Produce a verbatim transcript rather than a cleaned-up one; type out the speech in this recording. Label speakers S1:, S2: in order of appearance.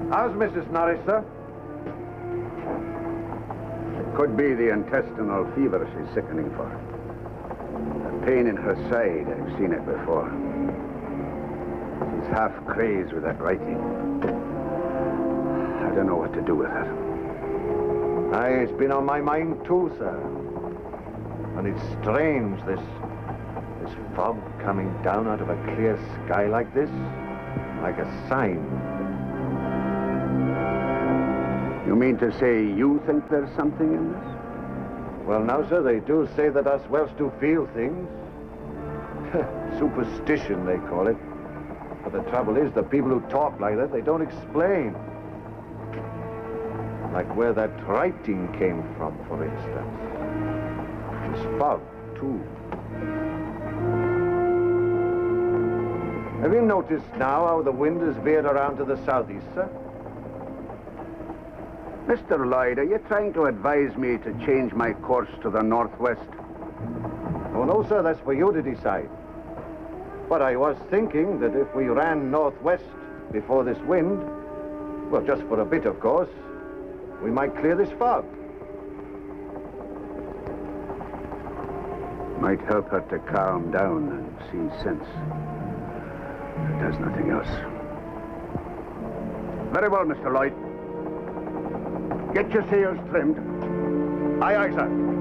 S1: How's Missus Norris, sir?
S2: It could be the intestinal fever she's sickening for. The pain in her side, I've seen it before. She's half crazed with that writing. I don't know what to do with her.
S1: Aye, it's been on my mind too, sir. And it's strange, this... this fog coming down out of a clear sky like this. Like a sign.
S2: You mean to say you think there's something in this?
S1: Well, now, sir, they do say that us Welsh do feel things. Superstition, they call it. But the trouble is, the people who talk like that, they don't explain. Like where that writing came from, for instance. This fog, too. Have you noticed now how the wind has veered around to the southeast, sir?
S2: Mister Lloyd, are you trying to advise me to change my course to the northwest?
S1: Oh, no, sir, that's for you to decide. But I was thinking that if we ran northwest before this wind, well, just for a bit, of course, we might clear this fog.
S2: Might help her to calm down and see sense. It does nothing else. Very well, Mister Lloyd. Get your sails trimmed.
S1: Aye, aye, sir.